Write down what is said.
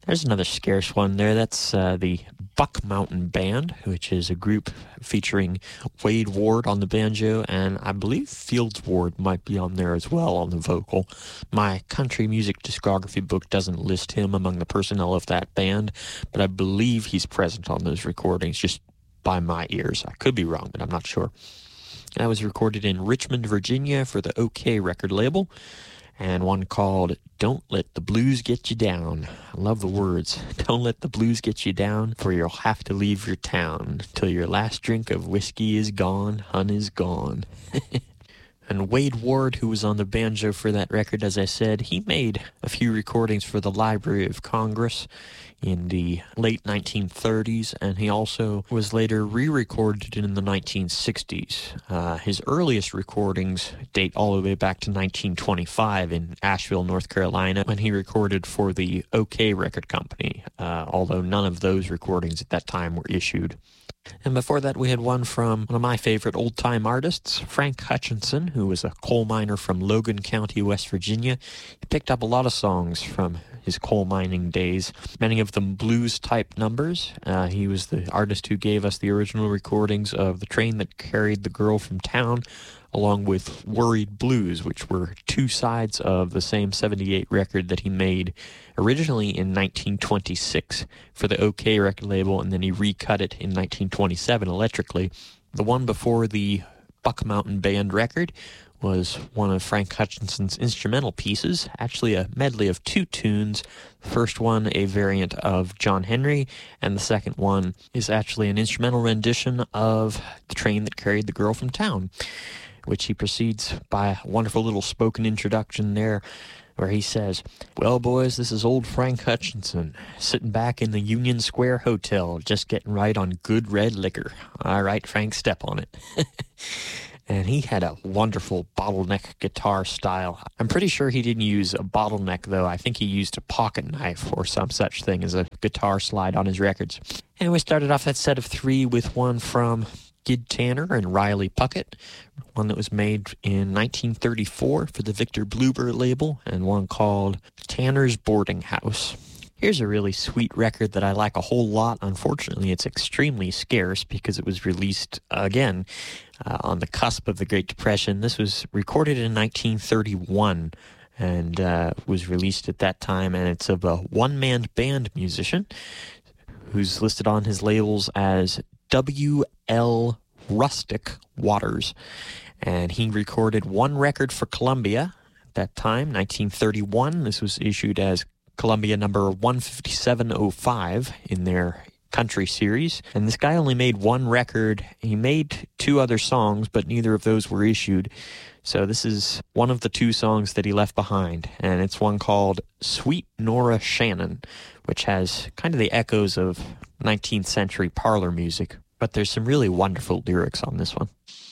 There's another scarce one there. That's the Buck Mountain Band, which is a group featuring Wade Ward on the banjo, and I believe Fields Ward might be on there as well on the vocal. My country music discography book doesn't list him among the personnel of that band, but I believe he's present on those recordings, just by my ears. I could be wrong, but I'm not sure. That was recorded in Richmond, Virginia for the OK record label, and one called Don't Let the Blues Get You Down. I love the words. Don't let the blues get you down, for you'll have to leave your town. Till your last drink of whiskey is gone, hun is gone. And Wade Ward, who was on the banjo for that record, as I said, he made a few recordings for the Library of Congress in the late 1930s, and he also was later re-recorded in the 1960s. His earliest recordings date all the way back to 1925 in Asheville, North Carolina, when he recorded for the OK Record Company, although none of those recordings at that time were issued. And before that, we had one from one of my favorite old-time artists, Frank Hutchinson, who was a coal miner from Logan County, West Virginia. He picked up a lot of songs from his coal mining days, many of them blues-type numbers. He was the artist who gave us the original recordings of The Train That Carried the Girl from Town, along with Worried Blues, which were two sides of the same 78 record that he made originally in 1926 for the OK record label, and then he recut it in 1927 electrically. The one before the Buck Mountain Band record was one of Frank Hutchinson's instrumental pieces, actually a medley of two tunes. The first one, a variant of John Henry, and the second one is actually an instrumental rendition of The Train That Carried the Girl from Town, which he proceeds by a wonderful little spoken introduction there, where he says, "Well, boys, this is old Frank Hutchinson, sitting back in the Union Square Hotel, just getting right on good red liquor. All right, Frank, step on it." And he had a wonderful bottleneck guitar style. I'm pretty sure he didn't use a bottleneck, though. I think he used a pocket knife or some such thing as a guitar slide on his records. And we started off that set of three with one from Gid Tanner and Riley Puckett, one that was made in 1934 for the Victor Bluebird label, and one called Tanner's Boarding House. Here's a really sweet record that I like a whole lot. Unfortunately, it's extremely scarce because it was released, again, on the cusp of the Great Depression. This was recorded in 1931 and was released at that time, and it's of a one-man band musician who's listed on his labels as W.L. Rustic Waters. And he recorded one record for Columbia at that time, 1931. This was issued as Columbia number 15705 in their country series. And this guy only made one record. He made two other songs, but neither of those were issued. So this is one of the two songs that he left behind, and it's one called Sweet Nora Shannon, which has kind of the echoes of 19th century parlor music. But there's some really wonderful lyrics on this one.